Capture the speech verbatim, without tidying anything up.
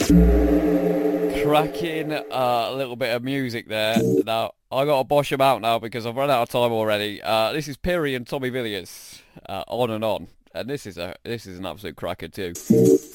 Cracking uh, little bit of music there. Now, I got to bosh them out now because I've run out of time already. Uh, this is Piri and Tommy Villiers, uh, On and On. And this is a this is an absolute cracker too.